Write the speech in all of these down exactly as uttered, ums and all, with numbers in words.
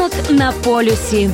Ранок на полюсі.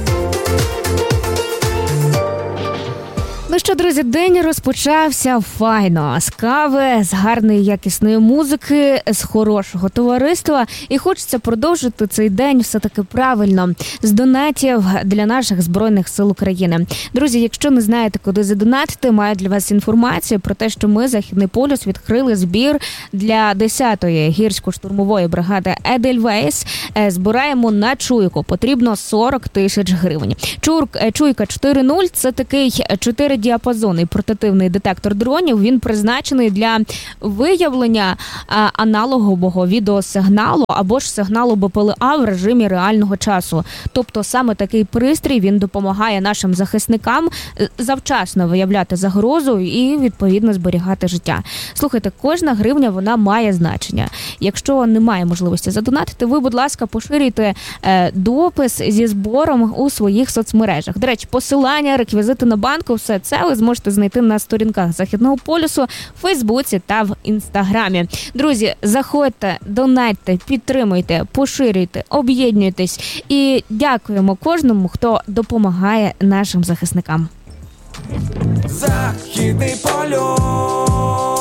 Ну що, друзі, день розпочався файно. З кави, з гарної якісної музики, з хорошого товариства. І хочеться продовжити цей день все-таки правильно. З донатів для наших Збройних сил України. Друзі, якщо не знаєте, куди задонатити, маю для вас інформацію про те, що ми, Західний полюс, відкрили збір для десятої гірсько-штурмової бригади Едельвейс. Збираємо на чуйку. Потрібно сорок тисяч гривень. Чурк, чуйка чотири нуль – це такий чотири діапазонний портативний детектор дронів. Він призначений для виявлення аналогового відеосигналу або ж сигналу Б П Л А в режимі реального часу. Тобто саме такий пристрій, він допомагає нашим захисникам завчасно виявляти загрозу і, відповідно, зберігати життя. Слухайте, кожна гривня, вона має значення. Якщо немає можливості задонатити, ви, будь ласка, поширюйте е, допис зі збором у своїх соцмережах. До речі, посилання, реквізити на банку, все це ви зможете знайти на сторінках Західного полюсу, в Фейсбуці та в Інстаграмі. Друзі, заходьте, донатьте, підтримуйте, поширюйте, об'єднуйтесь і дякуємо кожному, хто допомагає нашим захисникам. Західний полюс.